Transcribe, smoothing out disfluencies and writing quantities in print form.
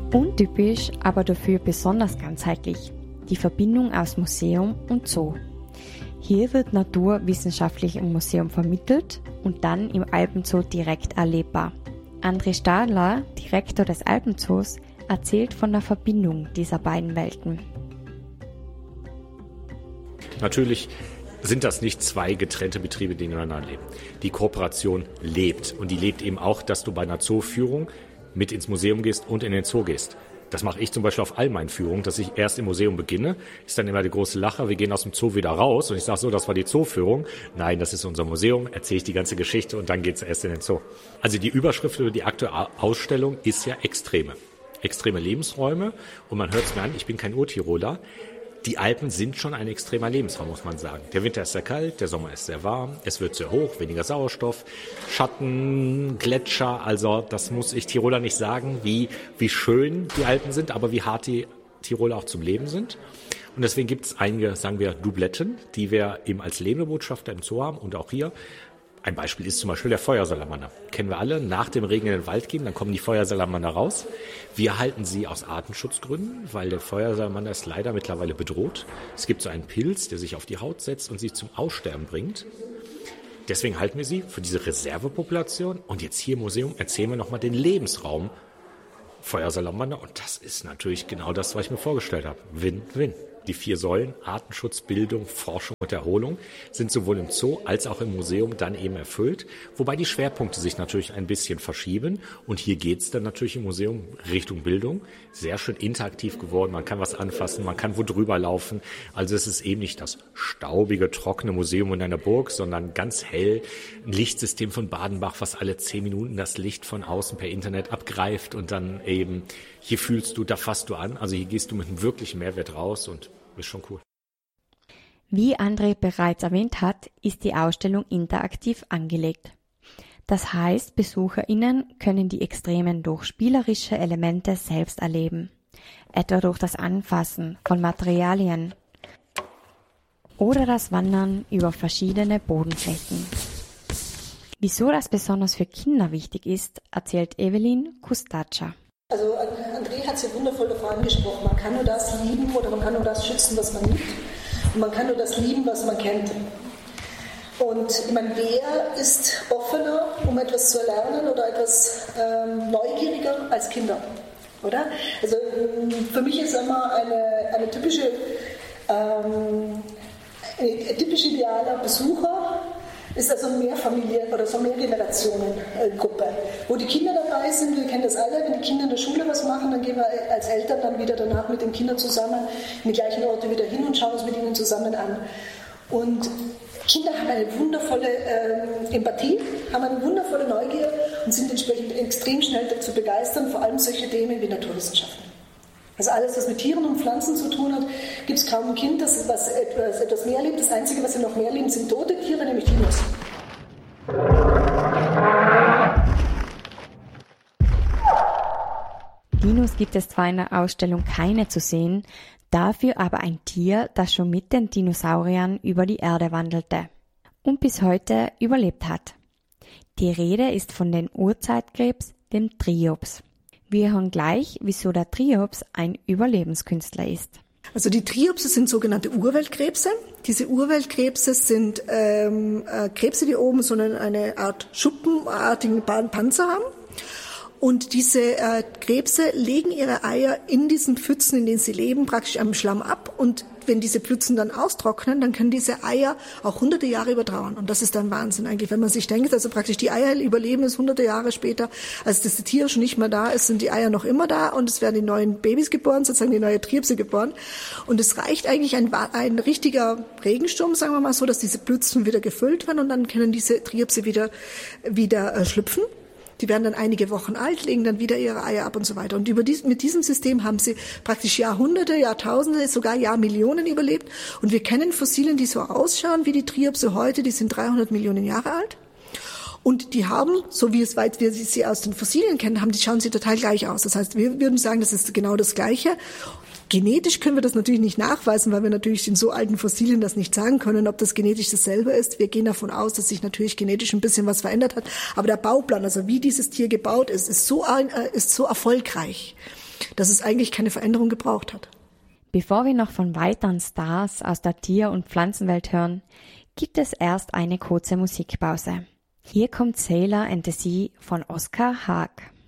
Untypisch, aber dafür besonders ganzheitlich. Die Verbindung aus Museum und Zoo. Hier wird Natur wissenschaftlich im Museum vermittelt und dann im Alpenzoo direkt erlebbar. André Stadler, Direktor des Alpenzoos, erzählt von der Verbindung dieser beiden Welten. Natürlich sind das nicht zwei getrennte Betriebe, die nebeneinander leben. Die Kooperation lebt und die lebt eben auch, dass du bei einer Zooführung mit ins Museum gehst und in den Zoo gehst. Das mache ich zum Beispiel auf all meinen Führungen, dass ich erst im Museum beginne, ist dann immer der große Lacher, wir gehen aus dem Zoo wieder raus und ich sage so, das war die Zooführung. Nein, das ist unser Museum, erzähle ich die ganze Geschichte und dann geht es erst in den Zoo. Also die Überschrift über die aktuelle Ausstellung ist ja Extreme. Extreme Lebensräume und man hört es mir an, ich bin kein Urtiroler. Die Alpen sind schon ein extremer Lebensraum, muss man sagen. Der Winter ist sehr kalt, der Sommer ist sehr warm, es wird sehr hoch, weniger Sauerstoff, Schatten, Gletscher. Also das muss ich Tiroler nicht sagen, wie schön die Alpen sind, aber wie hart die Tiroler auch zum Leben sind. Und deswegen gibt es einige, sagen wir, Dubletten, die wir eben als lebende Botschafter im Zoo haben und auch hier. Ein Beispiel ist zum Beispiel der Feuersalamander. Kennen wir alle, nach dem Regen in den Wald gehen, dann kommen die Feuersalamander raus. Wir halten sie aus Artenschutzgründen, weil der Feuersalamander ist leider mittlerweile bedroht. Es gibt so einen Pilz, der sich auf die Haut setzt und sie zum Aussterben bringt. Deswegen halten wir sie für diese Reservepopulation. Und jetzt hier im Museum erzählen wir nochmal den Lebensraum Feuersalamander. Und das ist natürlich genau das, was ich mir vorgestellt habe. Win-win. Die 4 Säulen, Artenschutz, Bildung, Forschung und Erholung, sind sowohl im Zoo als auch im Museum dann eben erfüllt, wobei die Schwerpunkte sich natürlich ein bisschen verschieben. Und hier geht's dann natürlich im Museum Richtung Bildung. Sehr schön interaktiv geworden, man kann was anfassen, man kann wo drüber laufen. Also es ist eben nicht das staubige, trockene Museum in einer Burg, sondern ganz hell, ein Lichtsystem von Badenbach, was alle 10 Minuten das Licht von außen per Internet abgreift und dann eben, hier fühlst du, da fasst du an. Also hier gehst du mit einem wirklichen Mehrwert raus und ist schon cool. Wie André bereits erwähnt hat, ist die Ausstellung interaktiv angelegt. Das heißt, BesucherInnen können die Extremen durch spielerische Elemente selbst erleben, etwa durch das Anfassen von Materialien oder das Wandern über verschiedene Bodenflächen. Wieso das besonders für Kinder wichtig ist, erzählt Evelyn Kustatscha. Also André hat es ja wundervoll davon angesprochen, man kann nur das lieben oder man kann nur das schützen, was man liebt und man kann nur das lieben, was man kennt. Und ich meine, wer ist offener, um etwas zu erlernen oder etwas neugieriger als Kinder, oder? Also für mich ist immer ein typischer idealer Besucher, ist also mehr Familien oder so mehr Generationen-Gruppe, wo die Kinder dabei sind. Wir kennen das alle, wenn die Kinder in der Schule was machen, dann gehen wir als Eltern dann wieder danach mit den Kindern zusammen in die gleichen Orte wieder hin und schauen uns mit ihnen zusammen an. Und Kinder haben eine wundervolle Empathie, haben eine wundervolle Neugier und sind entsprechend extrem schnell zu begeistern, vor allem solche Themen wie Naturwissenschaften. Also alles, was mit Tieren und Pflanzen zu tun hat, gibt es kaum ein Kind, das etwas mehr liebt. Das Einzige, was sie noch mehr lieben, sind tote Tiere, nämlich Dinos. Dinos gibt es zwar in der Ausstellung keine zu sehen, dafür aber ein Tier, das schon mit den Dinosauriern über die Erde wandelte und bis heute überlebt hat. Die Rede ist von dem Urzeitkrebs, dem Triops. Wir hören gleich, wieso der Triops ein Überlebenskünstler ist. Also die Triopse sind sogenannte Urweltkrebse. Diese Urweltkrebse sind Krebse, die oben so eine Art schuppenartigen Panzer haben. Und diese Krebse legen ihre Eier in diesen Pfützen, in denen sie leben, praktisch am Schlamm ab. Und wenn diese Pfützen dann austrocknen, dann können diese Eier auch hunderte Jahre überdauern. Und das ist dann Wahnsinn eigentlich, wenn man sich denkt, also praktisch die Eier überleben es hunderte Jahre später. Als das Tier schon nicht mehr da ist, sind die Eier noch immer da und es werden die neuen Babys geboren, sozusagen die neue Triopse geboren. Und es reicht eigentlich ein richtiger Regensturm, sagen wir mal so, dass diese Pfützen wieder gefüllt werden und dann können diese Triopse wieder schlüpfen. Die werden dann einige Wochen alt, legen dann wieder ihre Eier ab und so weiter. Und mit diesem System haben sie praktisch Jahrhunderte, Jahrtausende, sogar Jahrmillionen überlebt. Und wir kennen Fossilien, die so ausschauen wie die Triopse heute, die sind 300 Millionen Jahre alt. Und die haben, so wie weit wir sie aus den Fossilien kennen, schauen sie total gleich aus. Das heißt, wir würden sagen, das ist genau das Gleiche. Genetisch können wir das natürlich nicht nachweisen, weil wir natürlich in so alten Fossilien das nicht sagen können, ob das genetisch dasselbe ist. Wir gehen davon aus, dass sich natürlich genetisch ein bisschen was verändert hat. Aber der Bauplan, also wie dieses Tier gebaut ist so erfolgreich, dass es eigentlich keine Veränderung gebraucht hat. Bevor wir noch von weiteren Stars aus der Tier- und Pflanzenwelt hören, gibt es erst eine kurze Musikpause. Hier kommt Sailor and the Sea von Oskar Haag.